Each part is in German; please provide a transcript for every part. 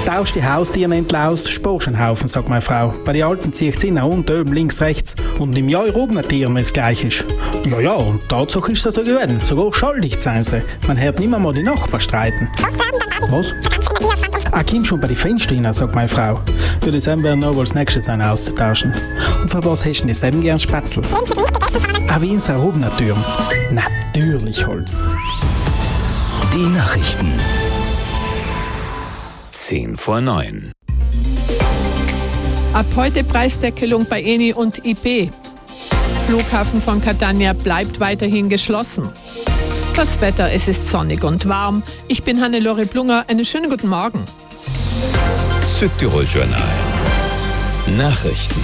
Tausch die Haustiere entlaust, sparst einen Haufen, sagt meine Frau. Bei den Alten zieht es innen und oben, links, rechts. Und im Jahr oben Tieren, wenn es gleich ist. Ja, und Tatsache ist das so gewesen. Sogar schuldig sein sie. Man hört nicht mehr mal die Nachbarn streiten. Was? Komm schon bei den Fenstern rein, sagt meine Frau. Für das werden wir noch als nächstes einen austauschen. Und für was hast du denn eben gern Spätzle? Wie in seiner Hubnatür. Natürlich Holz. Die Nachrichten. 8:50. Ab heute Preisdeckelung bei Eni und IP. Flughafen von Catania bleibt weiterhin geschlossen. Das Wetter, es ist sonnig und warm. Ich bin Hannelore Blunger. Einen schönen guten Morgen. Südtirol Journal. Nachrichten.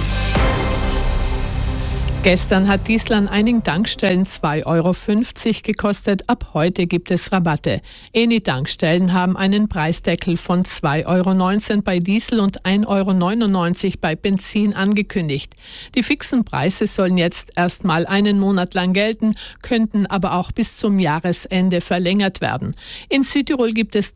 Gestern hat Diesel an einigen Tankstellen 2,50 € gekostet. Ab heute gibt es Rabatte. Eni-Tankstellen haben einen Preisdeckel von 2,19 € bei Diesel und 1,99 € bei Benzin angekündigt. Die fixen Preise sollen jetzt erstmal einen Monat lang gelten, könnten aber auch bis zum Jahresende verlängert werden. In Südtirol gibt es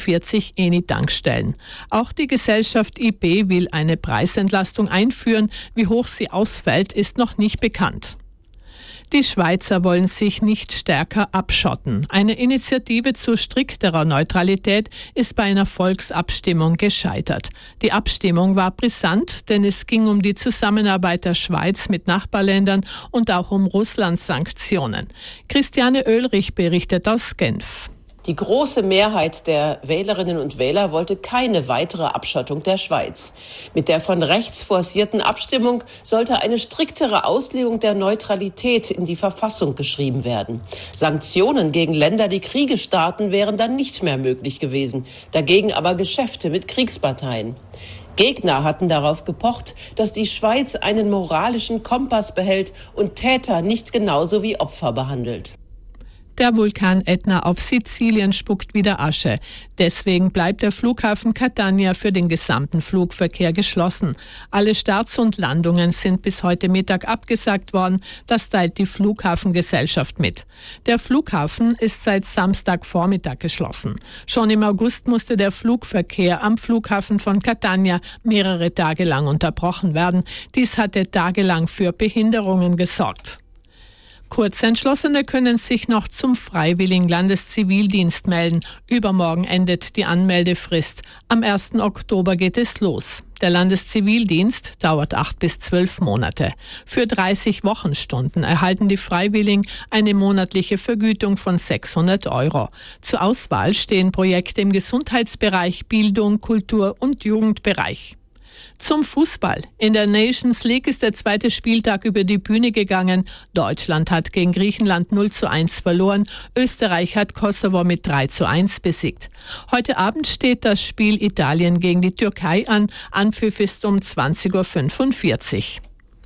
43 Eni-Tankstellen. Auch die Gesellschaft IP will eine Preisentlastung einführen. Wie hoch sie ausfällt, ist noch nicht bekannt. Die Schweizer wollen sich nicht stärker abschotten. Eine Initiative zu strikterer Neutralität ist bei einer Volksabstimmung gescheitert. Die Abstimmung war brisant, denn es ging um die Zusammenarbeit der Schweiz mit Nachbarländern und auch um Russlands Sanktionen. Christiane Oehlrich berichtet aus Genf. Die große Mehrheit der Wählerinnen und Wähler wollte keine weitere Abschottung der Schweiz. Mit der von rechts forcierten Abstimmung sollte eine striktere Auslegung der Neutralität in die Verfassung geschrieben werden. Sanktionen gegen Länder, die Kriege starten, wären dann nicht mehr möglich gewesen. Dagegen aber Geschäfte mit Kriegsparteien. Gegner hatten darauf gepocht, dass die Schweiz einen moralischen Kompass behält und Täter nicht genauso wie Opfer behandelt. Der Vulkan Ätna auf Sizilien spuckt wieder Asche. Deswegen bleibt der Flughafen Catania für den gesamten Flugverkehr geschlossen. Alle Starts und Landungen sind bis heute Mittag abgesagt worden. Das teilt die Flughafengesellschaft mit. Der Flughafen ist seit Samstagvormittag geschlossen. Schon im August musste der Flugverkehr am Flughafen von Catania mehrere Tage lang unterbrochen werden. Dies hatte tagelang für Behinderungen gesorgt. Kurzentschlossene können sich noch zum freiwilligen Landeszivildienst melden. Übermorgen endet die Anmeldefrist. Am 1. Oktober geht es los. Der Landeszivildienst dauert 8 bis 12 Monate. Für 30 Wochenstunden erhalten die Freiwilligen eine monatliche Vergütung von 600 €. Zur Auswahl stehen Projekte im Gesundheitsbereich, Bildung, Kultur und Jugendbereich. Zum Fußball. In der Nations League ist der zweite Spieltag über die Bühne gegangen. Deutschland hat gegen Griechenland 0:1 verloren. Österreich hat Kosovo mit 3:1 besiegt. Heute Abend steht das Spiel Italien gegen die Türkei an. Anpfiff ist um 20:45 Uhr.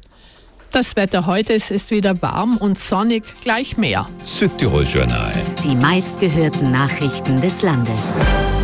Das Wetter heute, es ist wieder warm und sonnig, gleich mehr. Südtirol Journal. Die meistgehörten Nachrichten des Landes.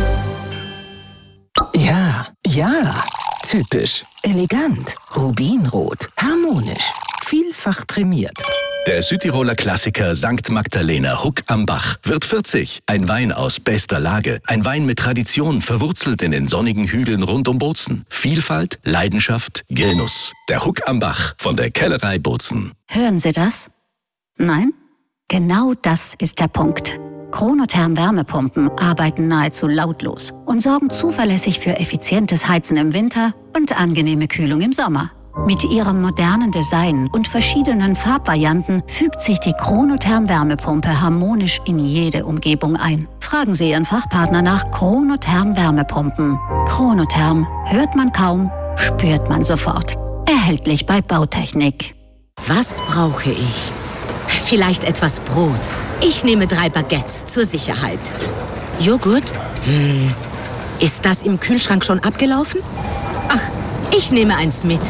Ja. Typisch, elegant, rubinrot, harmonisch, vielfach prämiert. Der Südtiroler Klassiker St. Magdalena Huck am Bach wird 40. Ein Wein aus bester Lage. Ein Wein mit Tradition, verwurzelt in den sonnigen Hügeln rund um Bozen. Vielfalt, Leidenschaft, Genuss. Der Huck am Bach von der Kellerei Bozen. Hören Sie das? Nein? Genau das ist der Punkt. Chronotherm Wärmepumpen arbeiten nahezu lautlos und sorgen zuverlässig für effizientes Heizen im Winter und angenehme Kühlung im Sommer. Mit ihrem modernen Design und verschiedenen Farbvarianten fügt sich die Chronotherm Wärmepumpe harmonisch in jede Umgebung ein. Fragen Sie Ihren Fachpartner nach Chronotherm Wärmepumpen. Chronotherm hört man kaum, spürt man sofort. Erhältlich bei Bautechnik. Was brauche ich? Vielleicht etwas Brot. Ich nehme 3 Baguettes zur Sicherheit. Joghurt? Ist das im Kühlschrank schon abgelaufen? Ach, ich nehme eins mit.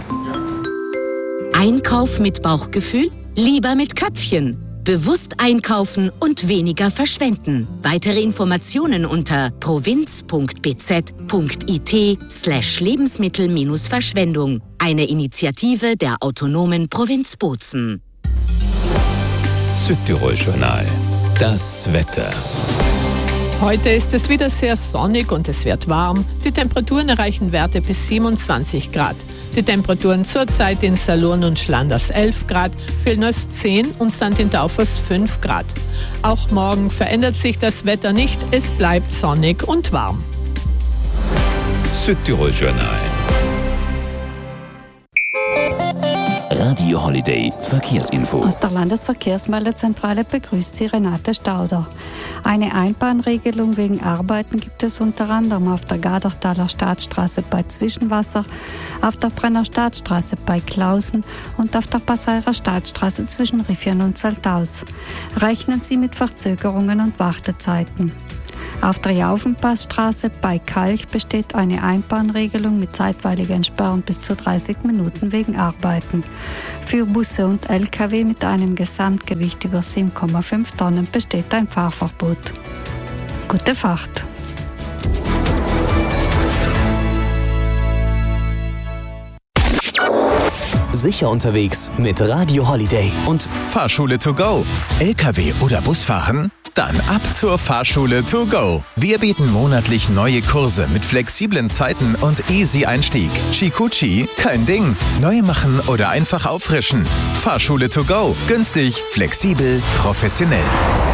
Einkauf mit Bauchgefühl? Lieber mit Köpfchen. Bewusst einkaufen und weniger verschwenden. Weitere Informationen unter provinz.bz.it/Lebensmittel-Verschwendung. Eine Initiative der autonomen Provinz Bozen. Südtirol Journal. Das Wetter. Heute ist es wieder sehr sonnig und es wird warm. Die Temperaturen erreichen Werte bis 27 Grad. Die Temperaturen zurzeit in Salurn und Schlanders 11 Grad, Vilnius 10 und St. Indaufers 5 Grad. Auch morgen verändert sich das Wetter nicht, es bleibt sonnig und warm. Südtirol Journal. Radio Holiday Verkehrsinfo. Aus der Landesverkehrsmeldezentrale begrüßt Sie Renate Stauder. Eine Einbahnregelung wegen Arbeiten gibt es unter anderem auf der Gardertaler Staatsstraße bei Zwischenwasser, auf der Brenner Staatsstraße bei Klausen und auf der Passeirer Staatsstraße zwischen Riffian und Saltaus. Rechnen Sie mit Verzögerungen und Wartezeiten. Auf der Jaufenpassstraße bei Kalch besteht eine Einbahnregelung mit zeitweiliger Entsperrung bis zu 30 Minuten wegen Arbeiten. Für Busse und Lkw mit einem Gesamtgewicht über 7,5 Tonnen besteht ein Fahrverbot. Gute Fahrt! Sicher unterwegs mit Radio Holiday und Fahrschule to go. LKW oder Busfahren? Dann ab zur Fahrschule to go. Wir bieten monatlich neue Kurse mit flexiblen Zeiten und easy Einstieg. Chikuchi, kein Ding. Neu machen oder einfach auffrischen. Fahrschule to go. Günstig, flexibel, professionell.